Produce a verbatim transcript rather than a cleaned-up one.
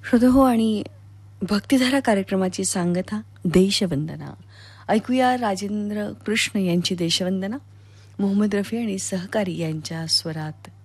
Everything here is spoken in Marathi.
श्रोते आणि भक्तिधारा कार्यक्रमाची सांगता देशवंदना ऐकूया. राजेंद्र कृष्ण यांची देशवंदना मोहम्मद रफी आणि सहकारी यांच्या स्वरात.